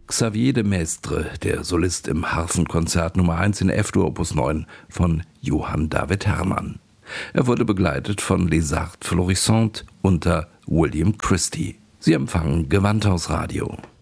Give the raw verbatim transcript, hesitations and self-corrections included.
Xavier de Maistre, der Solist im Harfenkonzert Nummer eins in F-Dur Opus neun von Johann David Herrmann. Er wurde begleitet von Les Arts Florissants unter William Christie. Sie empfangen Gewandhausradio.